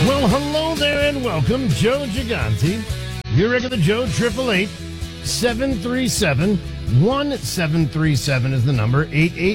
Well, hello there and welcome. Joe Gigante. Your regular Joe, 888-737-1737 is the number.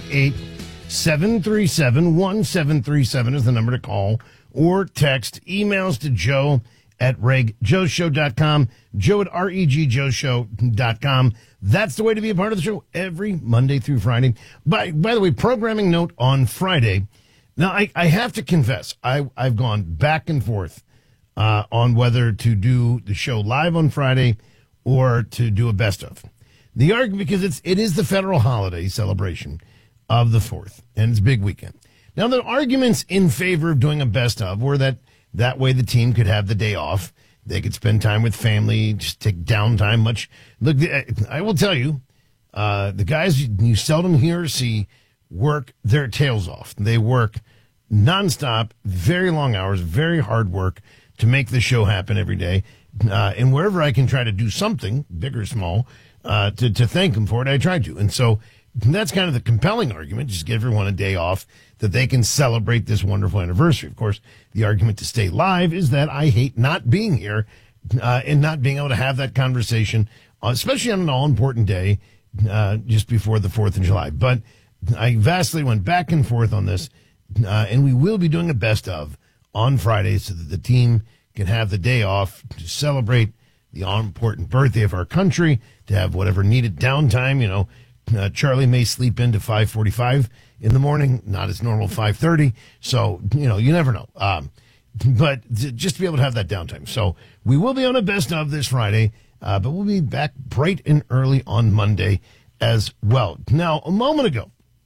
888-737-1737 is the number to call or text. Emails to Joe at regjoeshow.com, Joe at regjoeshow.com. That's the way to be a part of the show every Monday through Friday. By the way, programming note on Friday. Now, I have to confess, I've gone back and forth on whether to do the show live on Friday or to do a best of. The argument, because it is the federal holiday celebration of the 4th, and it's a big weekend. Now, the arguments in favor of doing a best of were that way the team could have the day off. They could spend time with family, just take downtime. Look, I will tell you, the guys you seldom hear or see work their tails off. They work nonstop, very long hours, very hard work to make the show happen every day. And wherever I can try to do something, big or small, to thank them for it, I try to. And so that's kind of the compelling argument, just give everyone a day off that they can celebrate this wonderful anniversary. Of course, the argument to stay live is that I hate not being here and not being able to have that conversation, especially on an all-important day just before the 4th of July. But I vastly went back and forth on this, and we will be doing a best of on Friday so that the team can have the day off to celebrate the all-important birthday of our country, to have whatever needed downtime. You know, Charlie may sleep into 5:45 in the morning, not his normal 5:30. So, you know, you never know. But just to be able to have that downtime. So we will be on a best of this Friday, but we'll be back bright and early on Monday as well. Now, a moment ago,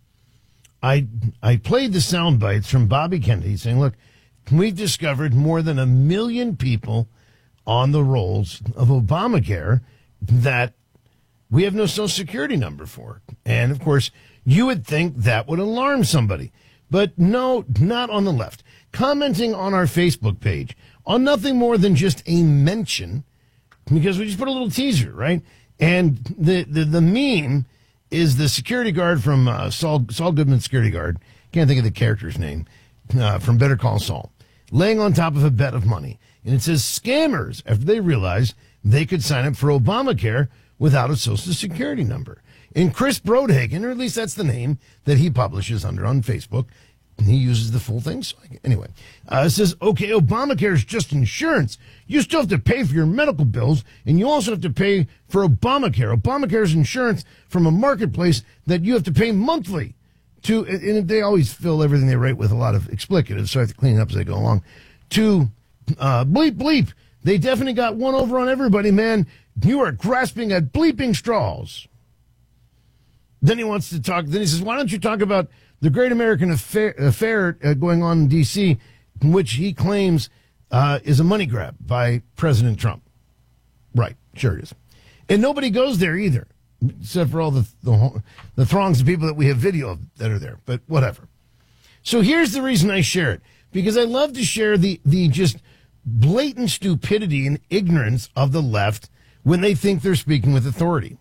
I played the sound bites from Bobby Kennedy saying, look, we've discovered more than 1 million people on the rolls of Obamacare that we have no Social Security number for. And, of course, you would think that would alarm somebody. But no, not on the left. Commenting on our Facebook page on nothing more than just a mention, because we just put a little teaser, right? And the meme is the security guard from Saul Goodman security guard. Can't think of the character's name from Better Call Saul, laying on top of a bed of money. And it says scammers after they realized they could sign up for Obamacare without a Social Security number. And Chris Brodhagen, or at least that's the name that he publishes under on Facebook, he uses the full thing. So anyway, it says, okay, Obamacare is just insurance. You still have to pay for your medical bills, and you also have to pay for Obamacare. Obamacare is insurance from a marketplace that you have to pay monthly to, and they always fill everything they write with a lot of explicatives, so I have to clean it up as they go along, to bleep, bleep. They definitely got one over on everybody, man. You are grasping at bleeping straws. Then he wants to talk, then he says, why don't you talk about the Great American Affair going on in D.C., which he claims is a money grab by President Trump. Right, sure it is. And nobody goes there either, except for all the throngs of people that we have video of that are there, but whatever. So here's the reason I share it, because I love to share the just blatant stupidity and ignorance of the left when they think they're speaking with authority.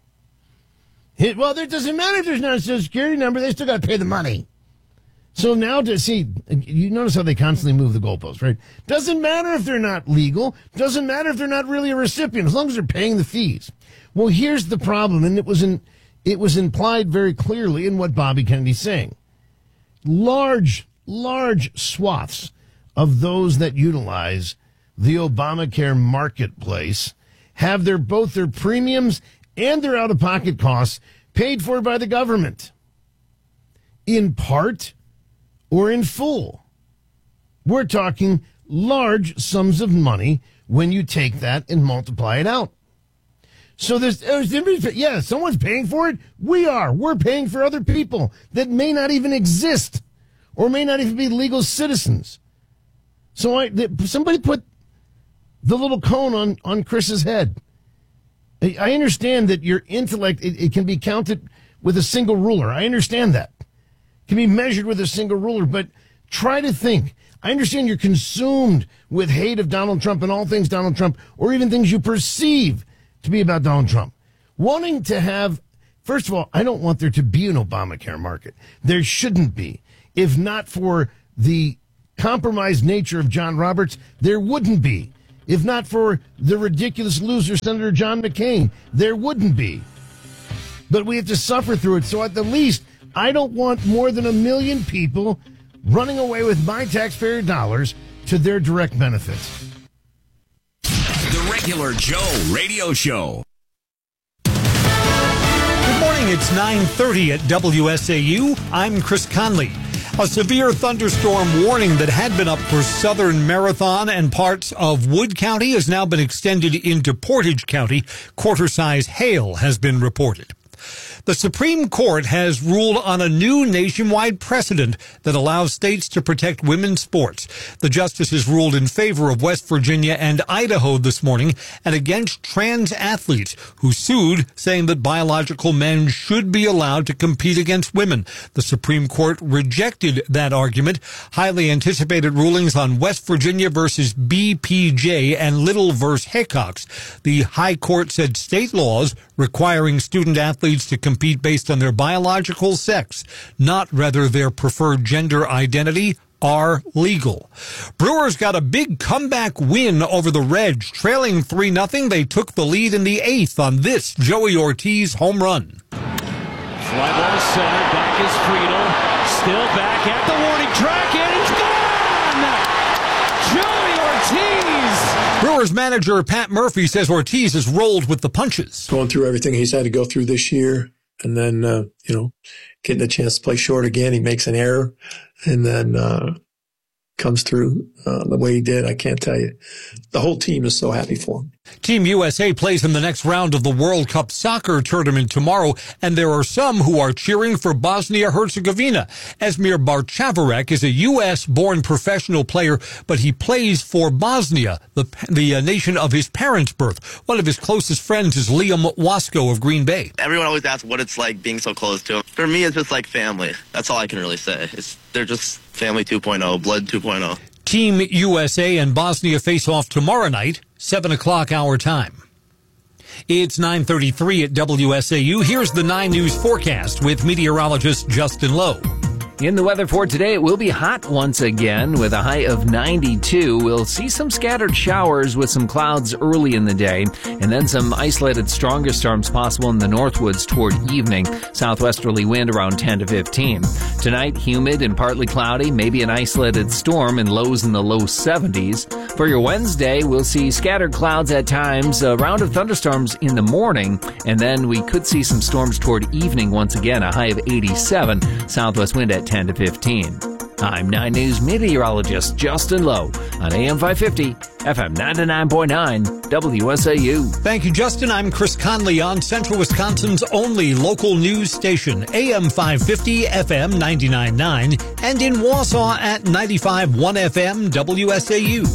Well, it doesn't matter if there's not a Social Security number. They still got to pay the money. So now to see, you notice how they constantly move the goalposts, right? Doesn't matter if they're not legal. Doesn't matter if they're not really a recipient, as long as they're paying the fees. Well, here's the problem, and it was implied very clearly in what Bobby Kennedy's saying. Large swaths of those that utilize the Obamacare marketplace have both their premiums and their out-of-pocket costs paid for by the government, in part or in full. We're talking large sums of money when you take that and multiply it out. So yeah, someone's paying for it. We're paying for other people that may not even exist or may not even be legal citizens. So somebody put the little cone on Chris's head. I understand that your intellect, it can be counted with a single ruler. I understand that. It can be measured with a single ruler, but try to think. I understand you're consumed with hate of Donald Trump and all things Donald Trump, or even things you perceive to be about Donald Trump. Wanting to have, first of all, I don't want there to be an Obamacare market. There shouldn't be. If not for the compromised nature of John Roberts, there wouldn't be. If not for the ridiculous loser, Senator John McCain, there wouldn't be. But we have to suffer through it. So at the least, I don't want more than 1 million people running away with my taxpayer dollars to their direct benefits. The Regular Joe Radio Show. Good morning. It's 9:30 at WSAU. I'm Chris Conley. A severe thunderstorm warning that had been up for Southern Marathon and parts of Wood County has now been extended into Portage County. Quarter-size hail has been reported. The Supreme Court has ruled on a new nationwide precedent that allows states to protect women's sports. The justices ruled in favor of West Virginia and Idaho this morning and against trans athletes who sued, saying that biological men should be allowed to compete against women. The Supreme Court rejected that argument. Highly anticipated rulings on West Virginia versus BPJ and Little versus Hickox. The High Court said state laws requiring student athletes to compete based on their biological sex, not rather their preferred gender identity, are legal. Brewers got a big comeback win over the Reds. Trailing 3-0, they took the lead in the 8th on this Joey Ortiz home run. Fly ball center, back is Friedel, still back at the warning track, and it's gone! Joey Ortiz! Brewers manager Pat Murphy says Ortiz has rolled with the punches. Going through everything he's had to go through this year, and then, getting a chance to play short again, he makes an error, and then comes through the way he did. I can't tell you. The whole team is so happy for him. Team USA plays in the next round of the World Cup soccer tournament tomorrow, and there are some who are cheering for Bosnia-Herzegovina. Esmir Barčavarek is a U.S.-born professional player, but he plays for Bosnia, the nation of his parents' birth. One of his closest friends is Liam Wasko of Green Bay. Everyone always asks what it's like being so close to him. For me, it's just like family. That's all I can really say. They're just family 2.0, blood 2.0. Team USA and Bosnia face off tomorrow night, 7 o'clock our time. It's 9:33 at WSAU. Here's the 9 News forecast with meteorologist Justin Lowe. In the weather for today, it will be hot once again with a high of 92. We'll see some scattered showers with some clouds early in the day, and then some isolated stronger storms possible in the northwoods toward evening. Southwesterly wind around 10 to 15. Tonight, humid and partly cloudy, maybe an isolated storm and lows in the low 70s. For your Wednesday, we'll see scattered clouds at times, a round of thunderstorms in the morning, and then we could see some storms toward evening once again, a high of 87. Southwest wind at 10 to 15. I'm 9 News meteorologist Justin Lowe on AM 550, FM 99.9, WSAU. Thank you, Justin. I'm Chris Conley on Central Wisconsin's only local news station, AM 550, FM 99.9, and in Wausau at 95.1 FM, WSAU.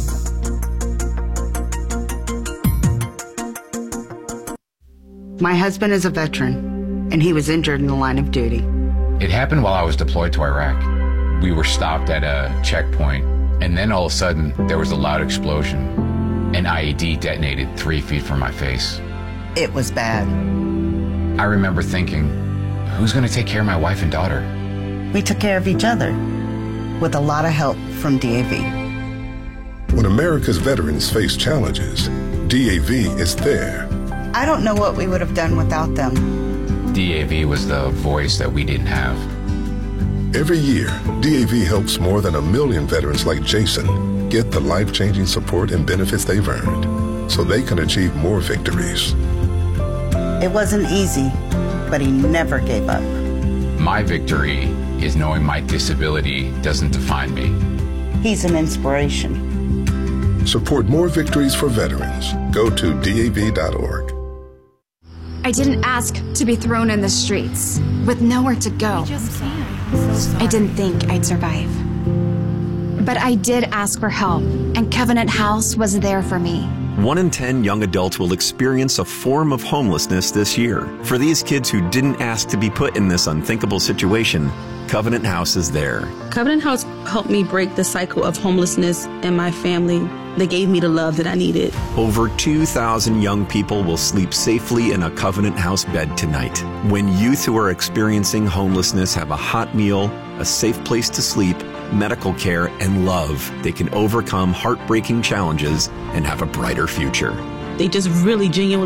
My husband is a veteran, and he was injured in the line of duty. It happened while I was deployed to Iraq. We were stopped at a checkpoint, and then all of a sudden, there was a loud explosion. An IED detonated 3 feet from my face. It was bad. I remember thinking, who's going to take care of my wife and daughter? We took care of each other, with a lot of help from DAV. When America's veterans face challenges, DAV is there. I don't know what we would have done without them. DAV was the voice that we didn't have. Every year, DAV helps more than 1 million veterans like Jason get the life-changing support and benefits they've earned so they can achieve more victories. It wasn't easy, but he never gave up. My victory is knowing my disability doesn't define me. He's an inspiration. Support more victories for veterans. Go to DAV.org. I didn't ask to be thrown in the streets with nowhere to go. I didn't think I'd survive. But I did ask for help, and Covenant House was there for me. 1 in 10 young adults will experience a form of homelessness this year. For these kids who didn't ask to be put in this unthinkable situation, Covenant House is there. Covenant House helped me break the cycle of homelessness in my family. They gave me the love that I needed. Over 2,000 young people will sleep safely in a Covenant House bed tonight. When youth who are experiencing homelessness have a hot meal, a safe place to sleep, medical care, and love, they can overcome heartbreaking challenges and have a brighter future. They just really genuinely